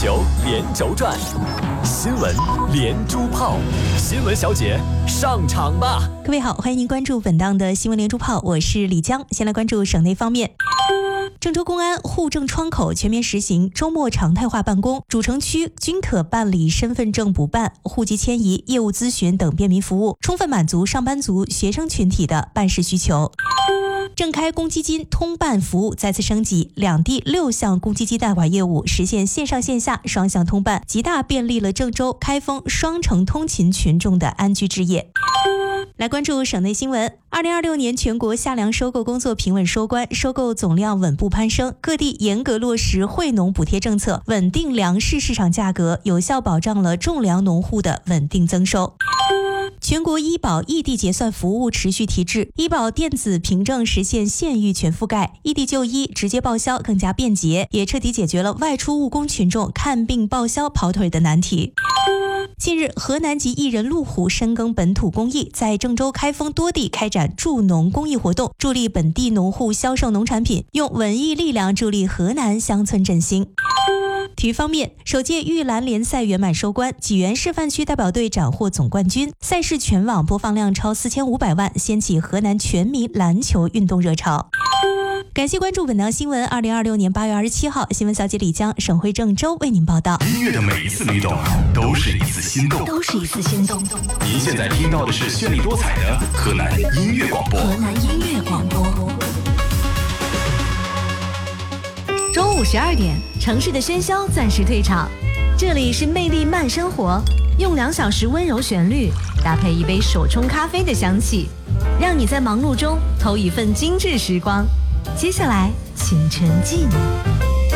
球连轴转，新闻连珠炮，新闻小姐上场吧！ 各位好，欢迎您关注本档的新闻连珠炮，我是李江。先来关注省内方面。郑州公安户政窗口全面实行周末常态化办公，主城区均可办理身份证补办、户籍迁移、业务咨询等便民服务，充分满足上班族、学生群体的办事需求。郑开公积金通办服务再次升级，两地6项公积金贷款业务实现线上线下双向通办，极大便利了郑州、开封双城通勤群众的安居置业。来关注省内新闻。2026年全国夏粮收购工作平稳收官，收购总量稳步攀升，各地严格落实惠农补贴政策，稳定粮食市场价格，有效保障了种粮农户的稳定增收。全国医保异地结算服务持续提质，医保电子凭证实现县域全覆盖，异地就医直接报销更加便捷，也彻底解决了外出务工群众看病报销跑腿的难题。近日，河南籍艺人陆虎深耕本土公益，在郑州、开封多地开展助农公益活动，助力本地农户销售农产品，用文艺力量助力河南乡村振兴。体育方面，首届玉兰联赛圆满收官，济源示范区代表队斩获总冠军，赛事全网播放量超4500万，掀起河南全民篮球运动热潮。感谢关注本档新闻。2026年8月27号，新闻小姐李江，省会郑州为您报道。 音乐的每一次律动，都是一次心动，您现在听到的是绚丽多彩的河南音乐广播。 中午12点，城市的喧嚣暂时退场，这里是魅力慢生活，用2小时温柔旋律搭配一杯手冲咖啡的香气，让你在忙碌中偷一份精致时光。接下来请沉浸。